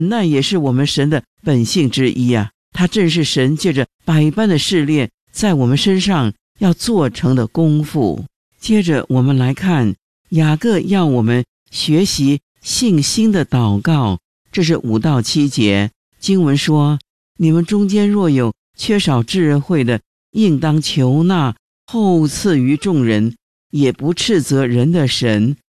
那也是我们神的本性之一啊。它正是神借着百般的试炼，在我们身上要做成的功夫。接着我们来看雅各要我们学习信心的祷告，这是5到7节。经文说，你们中间若有缺少智慧的，应当求那后赐于众人，也不斥责人的神，